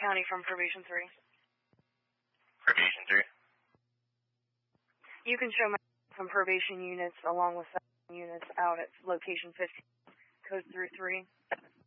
County from Probation 3. Probation 3? You can show some probation units along with 7 units out at location 15, code through 3.